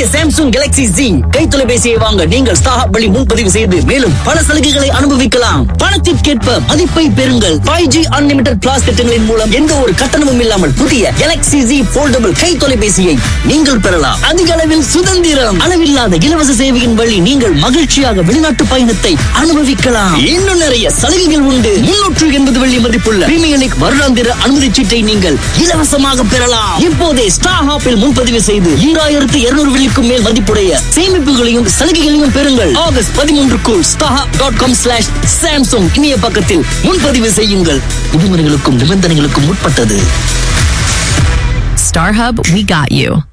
Samsung Galaxy Z கைத்தொலைபேசியை வாங்க நீங்கள் star வழி முன்பதிவு செய்து மேலும் பல சலுகைகளை அனுபவிக்கலாம். பணத்திற்கேற்ப மதிப்பை பெறுங்கள். 5G அன்லிமிட்டட் பிளாஸ் திட்டங்களின் மூலம் எந்த ஒரு கட்டணமும் இல்லாமல் புதிய Galaxy Z Foldable கைத்தொலைபேசியை நீங்கள் பெறலாம். அதிக அளவில் சுதந்திரம், அளவில்லாத இலவச சேவையின் வழி நீங்கள் மகிழ்ச்சியாக வெளிநாட்டு பயணத்தை அனுபவிக்கலாம். இன்னும் நிறைய சலுகைகள் உண்டு. 380 வெள்ளி மதிப்புள்ள பிரீமியர் லீக் வருடாந்திர அனுமதி சீட்டை நீங்கள் இலவசமாக பெறலாம். இப்போதே ஸ்டார் ஹாப்பில் முன்பதிவு செய்து 2200 வெள்ளிக்கும் மேல் மதிப்புடைய சேமிப்புகளையும் சலுகைகளையும் பெறுங்கள். ஆகஸ்ட் 13க்குள் starhub.com/samsung இணைய பக்கத்தில் முன்பதிவு செய்யுங்கள். விதிமுறைகளுக்கும் நிபந்தனைகளுக்கும் உட்பட்டது. Star Hub, we got you.